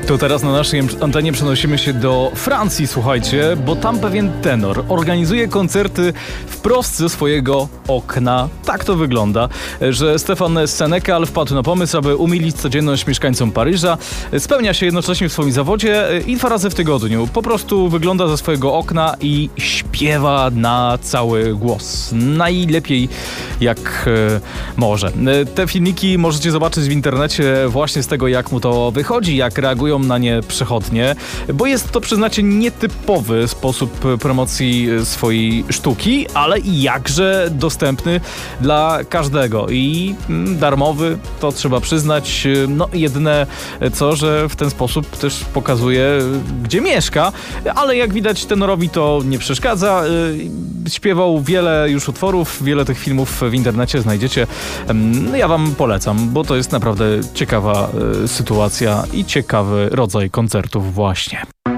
To teraz na naszej antenie przenosimy się do Francji, słuchajcie, bo tam pewien tenor organizuje koncerty wprost ze swojego okna. Tak to wygląda, że Stefan Senecal wpadł na pomysł, aby umilić codzienność mieszkańcom Paryża. Spełnia się jednocześnie w swoim zawodzie i 2 razy w tygodniu. Po prostu wygląda ze swojego okna i śpiewa na cały głos. Najlepiej jak może. Te filmiki możecie zobaczyć w internecie właśnie z tego, jak mu to wychodzi, jak reagują na nie przechodnie, bo jest to, przyznacie, nietypowy sposób promocji swojej sztuki, ale i jakże dostępny dla każdego i darmowy, to trzeba przyznać. No jedyne co, że w ten sposób też pokazuje, gdzie mieszka, ale jak widać tenorowi to nie przeszkadza. Śpiewał wiele już utworów, wiele tych filmów w internecie znajdziecie. Ja wam polecam, bo to jest naprawdę ciekawa sytuacja i ciekawy rodzaj koncertów właśnie.